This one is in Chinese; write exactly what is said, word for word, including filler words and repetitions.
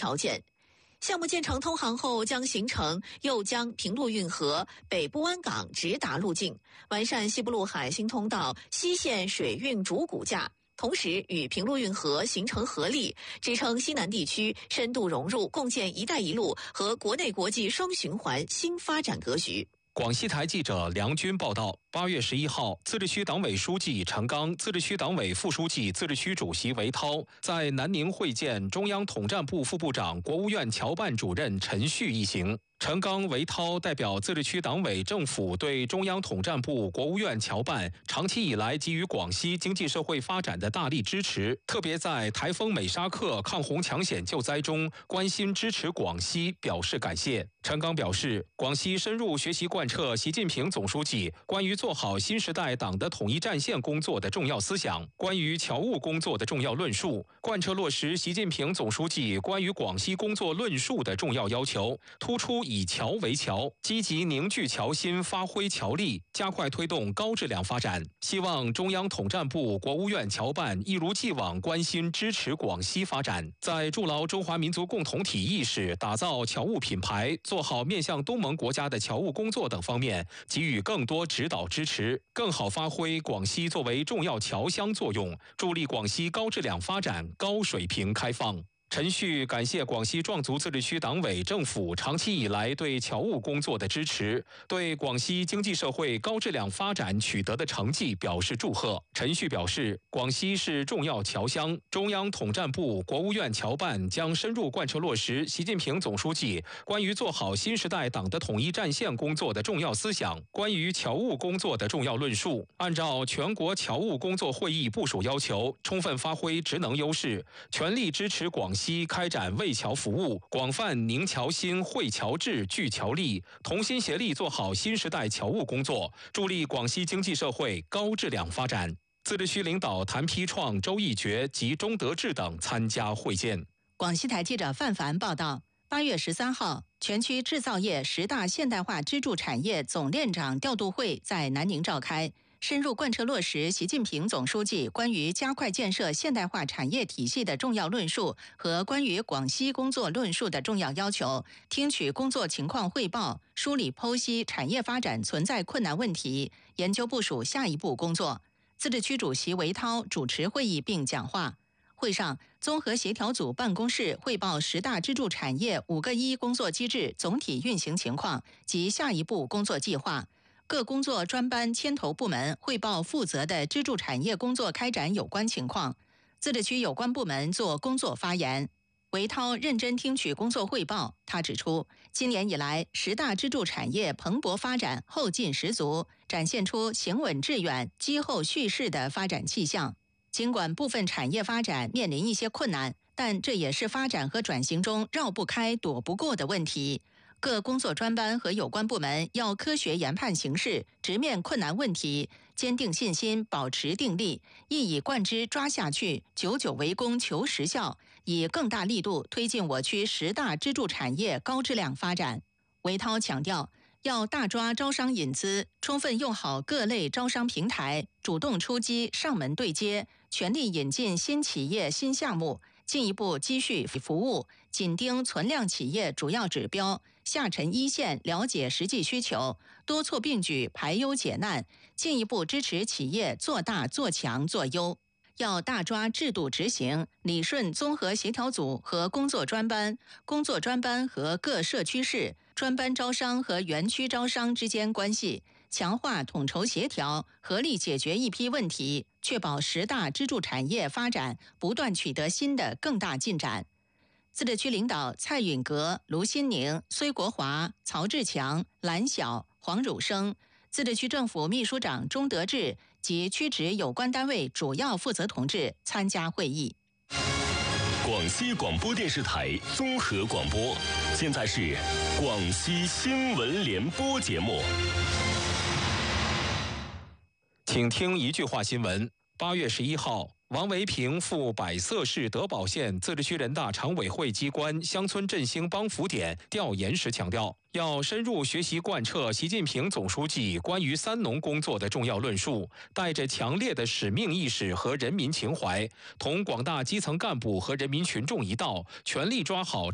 条件。项目建成通航后，将形成右江平陆运河北部湾港直达路径，完善西部陆海新通道西线水运主骨架，同时与平陆运河形成合力，支撑西南地区深度融入，共建“一带一路”和国内国际双循环新发展格局。 广西台记者梁军报道，八月十一号，自治区党委书记陈刚、自治区党委副书记、自治区主席韦涛在南宁会见中央统战部副部长、国务院侨办主任陈旭一行。陈刚、韦涛代表自治区党委政府对中央统战部、国务院侨办长期以来给予广西经济社会发展的大力支持，特别在台风美沙克抗洪抢险救灾中关心支持广西，表示感谢。陈刚表示，广西深入学习贯彻习近平总书记关于做好新时代党的统一战线工作的重要思想，关于侨务工作的重要论述，贯彻落实习近平总书记关于广西工作论述的重要要求，突出以侨为侨，积极凝聚侨心，发挥侨力，加快推动高质量发展。希望中央统战部、国务院侨办一如既往关心支持广西发展，在筑牢中华民族共同体意识、打造侨务品牌、做好面向东盟国家的侨务工作等方面给予更多指导支持，更好发挥广西作为重要侨乡作用，助力广西高质量发展、高水平开放。陈旭感谢广西壮族自治区党委政府长期以来对侨务工作的支持，对广西经济社会高质量发展取得的成绩表示祝贺。陈旭表示，广西是重要侨乡，中央统战部、国务院侨办将深入贯彻落实习近平总书记关于做好新时代党的统一战线工作的重要思想，关于侨务工作的重要论述，按照全国侨务工作会议部署要求，充分发挥职能优势，全力支持广西开展为侨服务，广泛凝侨心、惠侨智、聚侨力，同心协力做好新时代侨务工作，助力广西经济社会高质量发展。自治区领导谭丕创、周一觉及钟德志等参加会见。 广西台记者范凡报道，八月十三号，全区制造业十大现代化支柱产业总链长调度会在南宁召开，深入贯彻落实习近平总书记关于加快建设现代化产业体系的重要论述和关于广西工作论述的重要要求，听取工作情况汇报，梳理剖析产业发展存在困难问题，研究部署下一步工作。自治区主席韦涛主持会议并讲话。会上，综合协调组办公室汇报十大支柱产业五个一工作机制总体运行情况及下一步工作计划。各工作专班牵头部门汇报负责的支柱产业工作开展有关情况，自治区有关部门做工作发言。韦涛认真听取工作汇报，他指出，今年以来十大支柱产业蓬勃发展，后劲十足，展现出行稳致远、积后蓄势的发展气象。尽管部分产业发展面临一些困难，但这也是发展和转型中绕不开、躲不过的问题。各工作专班和有关部门要科学研判形势，直面困难问题，坚定信心，保持定力，一以贯之抓下去，久久为功求实效，以更大力度推进我区十大支柱产业高质量发展。韦涛强调，要大抓招商引资，充分用好各类招商平台，主动出击，上门对接，全力引进新企业新项目，进一步积蓄服务，紧盯存量企业主要指标，下沉一线了解实际需求，多措并举排忧解难，进一步支持企业做大做强做优。要大抓制度执行，理顺综合协调组和工作专班、工作专班和各社区市、专班招商和园区招商之间关系，强化统筹协调，合力解决一批问题，确保十大支柱产业发展不断取得新的更大进展。自治区领导蔡允格、卢新宁、崔国华、曹志强、蓝晓、黄汝生，自治区政府秘书长钟德志及区直有关单位主要负责同志参加会议。 广西广播电视台综合广播，现在是广西新闻联播节目。 请听一句话新闻。八月十一号，王维平赴百色市德保县自治区人大常委会机关乡村振兴帮扶点调研时强调，要深入学习贯彻习近平总书记关于三农工作的重要论述，带着强烈的使命意识和人民情怀，同广大基层干部和人民群众一道，全力抓好